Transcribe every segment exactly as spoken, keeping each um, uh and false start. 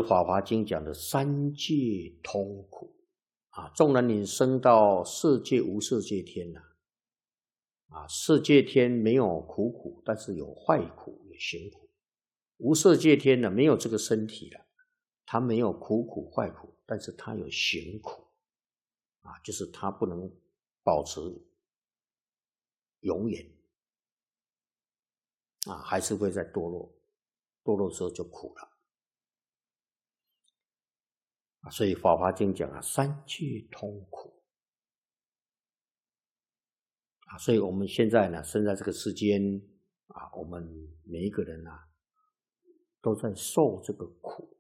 法华经》讲的三界通苦啊。纵然你升到色界、无色界天呐、啊，啊，色界天没有苦苦，但是有坏苦、有行苦；无色界天呢，没有这个身体了，它没有苦苦、坏苦，但是它有行苦啊，就是它不能保持永远啊，还是会在堕落，堕落时候就苦了。所以《法华经》讲啊，三界通苦啊，所以我们现在呢，生在这个世间啊，我们每一个人啊，都在受这个苦。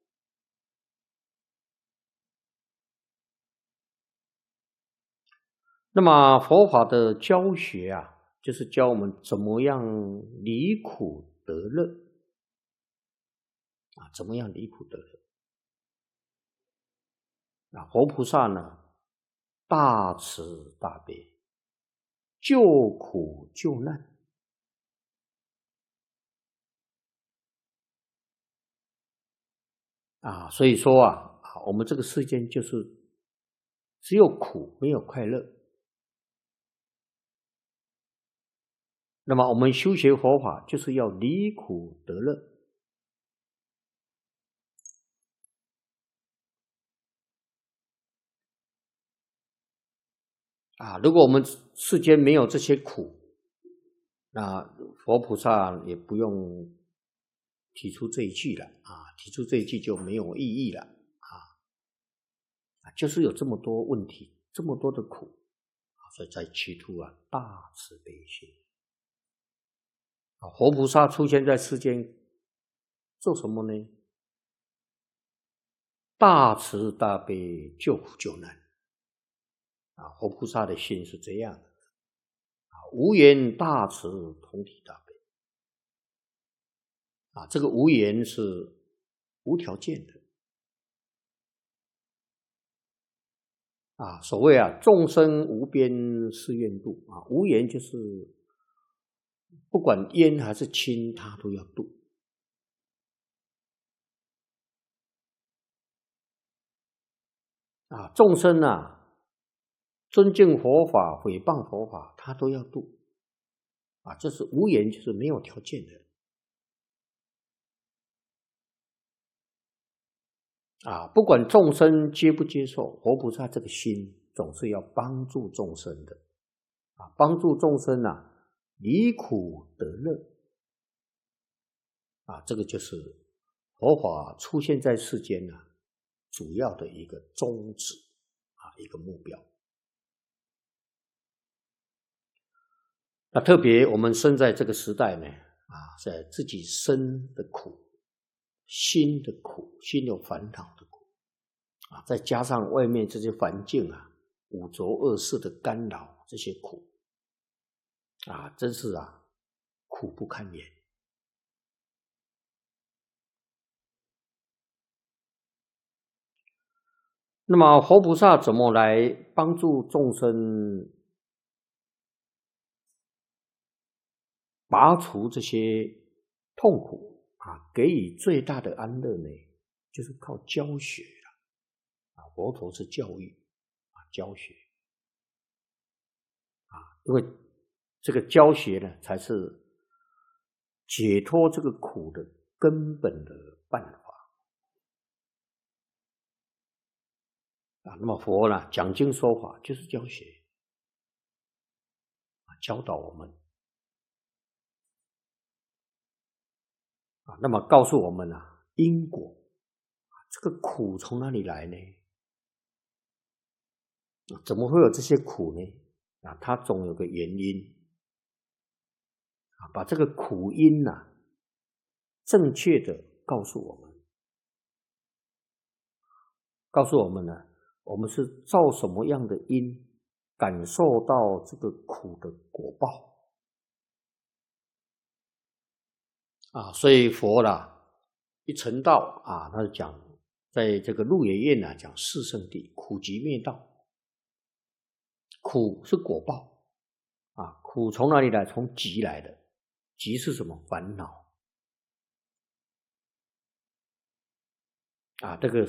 那么佛法的教学啊，就是教我们怎么样离苦得乐啊，怎么样离苦得乐。啊，佛菩萨呢，大慈大悲，救苦救难啊，所以说啊，我们这个世间就是只有苦，没有快乐。那么我们修学佛法，就是要离苦得乐。啊，如果我们世间没有这些苦，那佛菩萨也不用提出这一句了啊，提出这一句就没有意义了啊，就是有这么多问题，这么多的苦，所以才企图啊大慈悲心啊。佛菩萨出现在世间做什么呢？大慈大悲，救苦救难啊。佛菩萨的心是这样的啊，无缘大慈，同体大悲啊。这个无缘是无条件的啊。所谓啊，众生无边誓愿度啊，无缘就是不管冤还是亲，他都要度啊。众生啊，尊敬佛法、诽谤佛法，他都要度啊。这是无缘，就是没有条件的啊。不管众生接不接受，佛菩萨这个心总是要帮助众生的啊，帮助众生啊离苦得乐啊。这个就是佛法出现在世间啊主要的一个宗旨啊，一个目标。那特别我们生在这个时代呢啊，在自己生的苦，心的苦，心有烦恼的苦啊，再加上外面这些环境啊，五浊恶世的干扰，这些苦啊，真是啊苦不堪言。那么佛菩萨怎么来帮助众生拔除这些痛苦啊，给予最大的安乐呢？就是靠教学了啊。佛陀是教育啊，教学啊，因为这个教学呢，才是解脱这个苦的根本的办法啊。那么佛呢，讲经说法就是教学啊，教导我们啊，那么告诉我们啊，因果这个苦从哪里来呢？怎么会有这些苦呢？啊，它总有个原因啊，把这个苦因啊，正确的告诉我们，告诉我们呢，我们是造什么样的因，感受到这个苦的果报啊。所以佛啦，一成道啊，他就讲，在这个鹿野苑啊，讲四圣谛，苦集灭道。苦是果报啊，苦从哪里来？从集来的。集是什么？烦恼啊，这个。